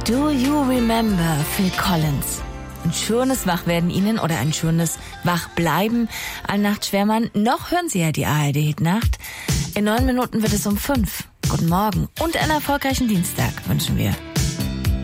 Do You Remember Phil Collins? Ein schönes Wachwerden Ihnen oder ein schönes Wachbleiben an Nachtschwärmern. Noch hören Sie ja die ARD-Hitnacht. In 9 Minuten wird es um 5. Guten Morgen und einen erfolgreichen Dienstag wünschen wir.